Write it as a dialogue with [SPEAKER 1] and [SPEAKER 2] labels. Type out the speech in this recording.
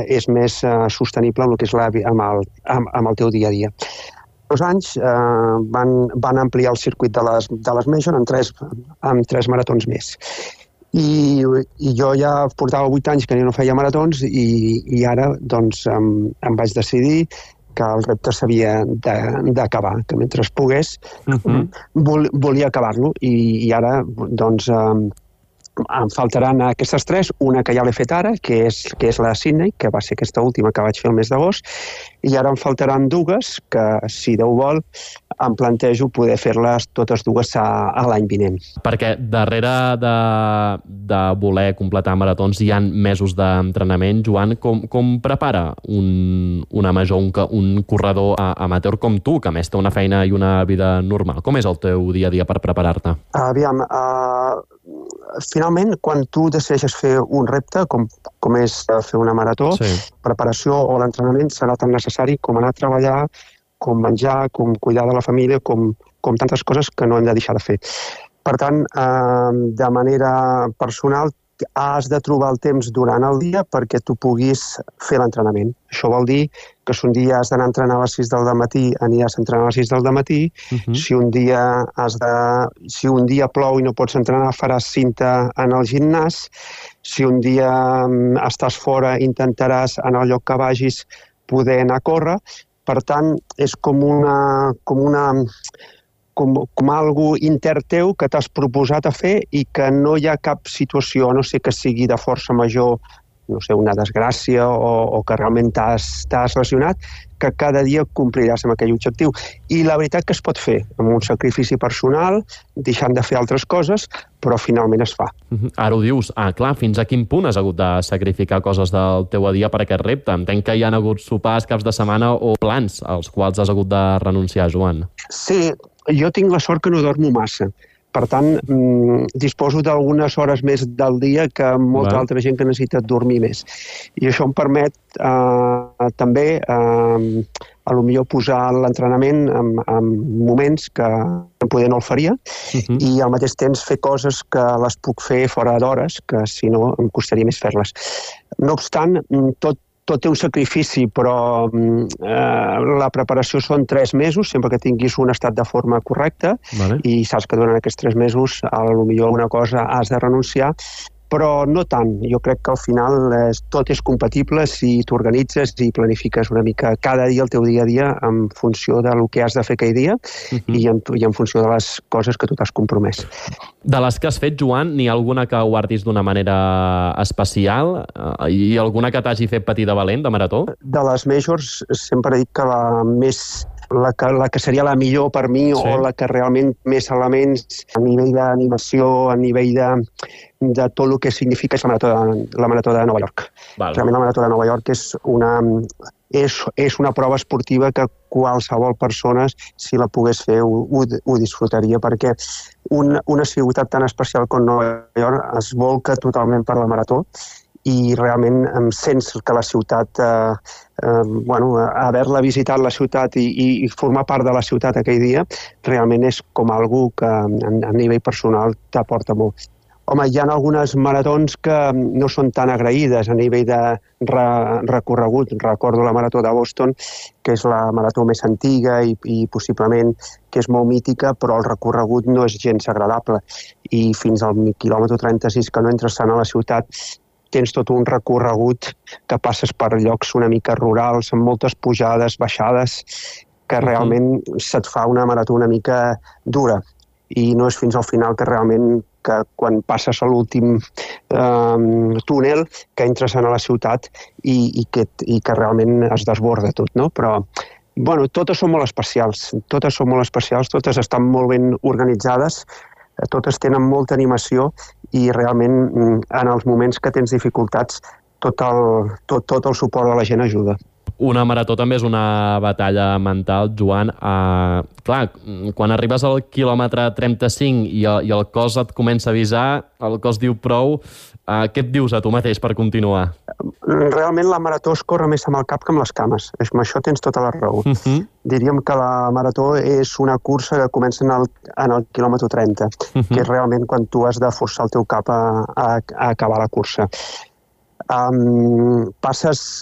[SPEAKER 1] és més sostenible amb el que és amb el teu dia a dia. 2 anys van ampliar el circuit de les Major amb 3 maratons més. I jo ja portava 8 anys que no feia maratons i ara doncs, em vaig decidir que el repte s'havia d'acabar, que mentre pogués volia acabar-lo i ara doncs em faltaran aquestes 3, una que ja l'he fet ara, que és la de Sydney, que va ser aquesta última que vaig fer el mes d'agost, i ara em faltaran 2, que si Déu vol em plantejo poder fer-les totes 2 a l'any vinent.
[SPEAKER 2] Perquè darrere de voler completar maratons hi ha mesos d'entrenament. Joan, com prepara una major, un corredor amateur com tu, que a més té una feina i una vida normal? Com és el teu dia a dia per preparar-te?
[SPEAKER 1] Aviam, finalment, quan tu decideixes fer un repte, com és fer una marató, preparació o l'entrenament serà tan necessari com anar a treballar, com menjar, com cuidar de la família, com tantes coses que no hem de deixar de fer. Per tant, de manera personal, has de trobar el temps durant el dia perquè tu puguis fer l'entrenament. Això vol dir que si un dia has d'anar a entrenar a les 6 del matí, aniràs a entrenar a les 6 del matí. Si un dia plou i no pots entrenar, faràs cinta en el gimnàs. Si un dia estàs fora, intentaràs en el lloc que vagis poder anar a córrer. Per tant, és com algo intern teu que t'has proposat a fer i que no hi ha cap situació, a no ser que sigui de força major, no sé, una desgràcia o que realment t'has lesionat, que cada dia compliràs amb aquell objectiu. I la veritat que es pot fer amb un sacrifici personal, deixant de fer altres coses, però finalment es fa.
[SPEAKER 2] Ara ho dius, clar, fins a quin punt has hagut de sacrificar coses del teu dia per aquest repte? Entenc que hi ha hagut sopars, caps de setmana o plans als quals has hagut de renunciar, Joan.
[SPEAKER 1] Sí, jo tinc la sort que no dormo massa. Per tant, disposo d'algunes hores més del dia que molta altra gent que necessita dormir més. I això em permet també potser posar l'entrenament en moments que poder no el faria i al mateix temps fer coses que les puc fer fora d'hores, que si no em costaria més fer-les. No obstant, tot té un sacrifici, però la preparació són 3 mesos, sempre que tinguis un estat de forma correcte, i saps que durant aquests 3 mesos potser alguna cosa has de renunciar, però no tant. Jo crec que al final tot és compatible si t'organitzes i planifiques una mica cada dia el teu dia a dia en funció del que has de fer aquell dia i en funció de les coses que tu t'has compromès.
[SPEAKER 2] De les que has fet, Joan, n'hi ha alguna que guardis d'una manera especial i alguna que t'hagi fet patir de valent, de marató?
[SPEAKER 1] De les Majors sempre dic que la que seria la millor per mi o la que realment més elements a nivell d'animació, a nivell de tot el que significa és la Marató de Nova York. Realment la Marató de Nova York és una prova esportiva que qualsevol persona, si la pogués fer, ho disfrutaria, perquè una ciutat tan especial com Nova York es volca totalment per la marató i realment em sents que la ciutat, haver-la visitat la ciutat i formar part de la ciutat aquell dia, realment és com algo que a nivell personal t'aporta molt. Home, hi ha algunes maratons que no són tan agraïdes a nivell de recorregut. Recordo la Marató de Boston, que és la marató més antiga i possiblement que és molt mítica, però el recorregut no és gens agradable. I fins al quilòmetre 36, que no entres tant a la ciutat, tens tot un recorregut que passes per llocs una mica rurals, amb moltes pujades, baixades, que realment se't fa una marató una mica dura. I no és fins al final que realment que quan passes a l'últim túnel que entres a la ciutat i que realment es desborda tot, no? Però, totes són molt especials, totes estan molt ben organitzades, totes tenen molta animació i realment en els moments que tens dificultats tot el suport de la gent ajuda.
[SPEAKER 2] Una marató també és una batalla mental, Joan. Clar, quan arribes al quilòmetre 35 i el cos et comença a avisar, el cos diu prou, què et dius a tu mateix per continuar?
[SPEAKER 1] Realment la marató es corre més amb el cap que amb les cames. Amb això tens tota la raó. Diríem que la marató és una cursa que comença en el quilòmetre 30, que és realment quan tu has de forçar el teu cap a acabar la cursa. Passes